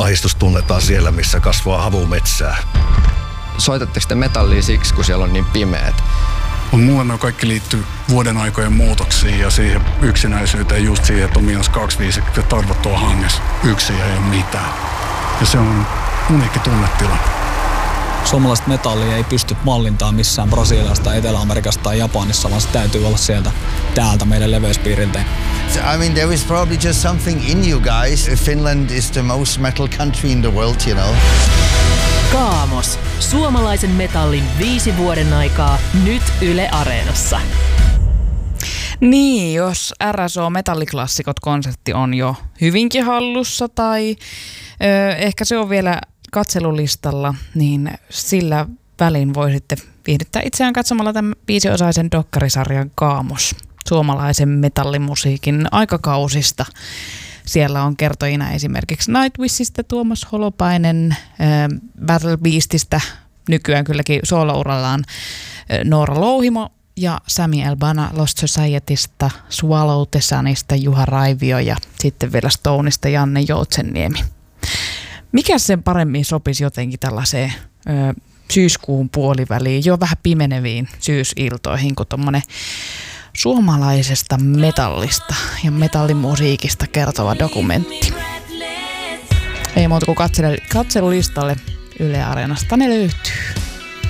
ahdistus tunnetaan siellä, missä kasvaa havumetsää. Soitatteko te metallia siksi, kun siellä on niin pimeät? Mulle ne kaikki liittyy vuoden aikojen muutoksiin ja siihen yksinäisyyteen, just siihen, että on -25 ja tarvot tuo hangessa. Yksin ja ei ole mitään. Ja se on uniikki tunnetila. Suomalaista metallia ei pysty mallintaan missään Brasiliasta, Etelä-Amerikasta tai Japanissa, vaan se täytyy olla täältä meidän leveyspiiriltä. I mean, there is probably just something in you guys. Finland is the most metal country in the world, you know. Kaamos. Suomalaisen metallin 5 vuoden aikaa nyt Yle Areenassa. Niin, jos RSO Metalliklassikot-konsertti on jo hyvinkin hallussa tai ehkä se on vielä katselulistalla, niin sillä välin voi sitten viihdyttää itseään katsomalla tämän 5-osaisen dokkarisarjan Kaamos suomalaisen metallimusiikin aikakausista. Siellä on kertojina esimerkiksi Nightwishista Tuomas Holopainen, Battle Beastistä nykyään kylläkin soolourallaan Noora Louhimo ja Sami Elbana Lost Societysta, Swallow the Sunista Juha Raivio ja sitten vielä Stoneista Janne Joutsenniemi. Mikä sen paremmin sopisi jotenkin tällaiseen syyskuun puoliväliin, jo vähän pimeneviin syysiltoihin, kuin tuommoinen suomalaisesta metallista ja metallimusiikista kertova dokumentti. Ei muuta kuin katselulistalle Yle Areenasta ne löytyy.